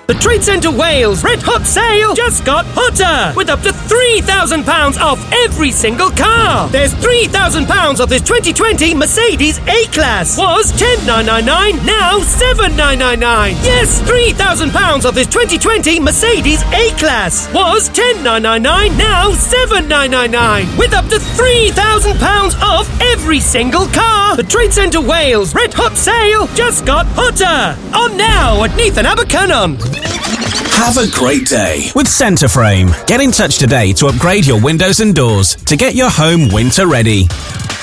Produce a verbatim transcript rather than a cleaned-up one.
The Trade Centre Wales Red Hot Sale just got hotter, with up to three thousand pounds off every single car. There's three thousand pounds off this twenty twenty Mercedes A-Class. Was ten thousand nine hundred ninety-nine, now seven thousand nine hundred ninety-nine. Yes, three thousand pounds off this twenty twenty Mercedes A-Class. Was ten thousand nine hundred ninety-nine, now seven thousand nine hundred ninety-nine. With up to three thousand pounds off every single car. The Trade Centre Wales Red Hot Sale just got hotter. On now at Neath and Abercynon. Have a great day with Centreframe. Get in touch today to upgrade your windows and doors to get your home winter ready.